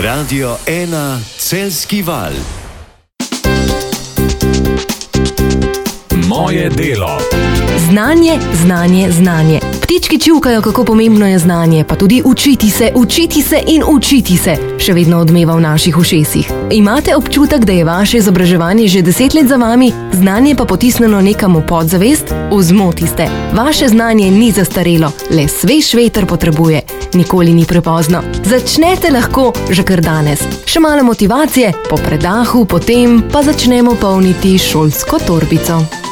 Radio 1 Celjski val. Moje delo. Znanje, znanje, znanje. Ptički čivkajo, kako pomembno je znanje, pa tudi učiti se in učiti se še vedno odmeva v naših ušesih. Imate občutek, da je vaše izobraževanje že 10 let za vami, znanje pa potisnjeno nekam v podzavest? V zmoti ste. Vaše znanje ni zastarelo, le svež veter potrebuje. Nikoli ni prepozno. Začnete lahko že kar danes. Še malo motivacije, po predahu, potem pa začnemo polniti šolsko torbico.